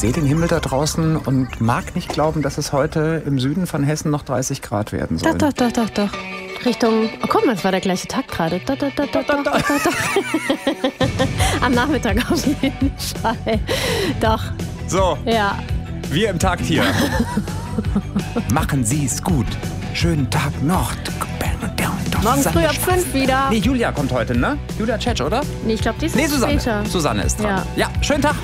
sehe den Himmel da draußen und mag nicht glauben, dass es heute im Süden von Hessen noch 30 Grad werden soll. Doch. Richtung, oh guck mal, es war der gleiche Tag gerade. Doch. Am Nachmittag auf jeden Fall. Doch. So, Ja. wir im Takt hier. Machen Sie es gut. Schönen Tag noch. Morgen früh ab 5 wieder. Nee, Julia kommt heute, ne? Julia Tschetsch, oder? Nee, ich glaube, die ist Nee, später. Susanne ist dran. Ja. Ja, schönen Tag.